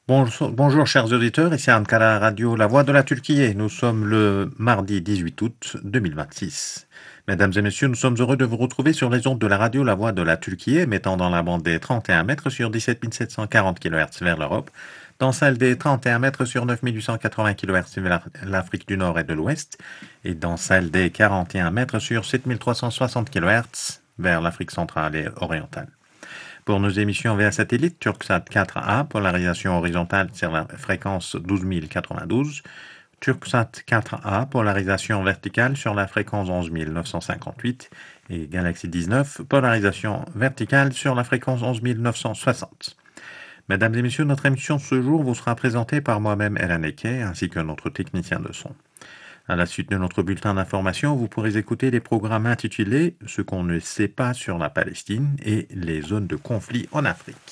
Bonjour chers auditeurs, ici Ankara Radio, la voix de la Turquie. Nous sommes le mardi 18 août 2026. Mesdames et messieurs, nous sommes heureux de vous retrouver sur les ondes de la radio La Voix de la Turquie, émettant dans la bande des 31 mètres sur 17 740 kHz vers l'Europe, dans celle des 31 mètres sur 9 880 kHz vers l'Afrique du Nord et de l'Ouest, et dans celle des 41 mètres sur 7 360 kHz vers l'Afrique centrale et orientale. Pour nos émissions via satellite, Turksat 4A, polarisation horizontale sur la fréquence 12 092, Turksat 4A, polarisation verticale sur la fréquence 11 958, et Galaxy 19, polarisation verticale sur la fréquence 11 960. Mesdames et messieurs, notre émission ce jour vous sera présentée par moi-même, Elan Eke, ainsi que notre technicien de son. À la suite de notre bulletin d'information, vous pourrez écouter les programmes intitulés « Ce qu'on ne sait pas sur la Palestine et les zones de conflit en Afrique ».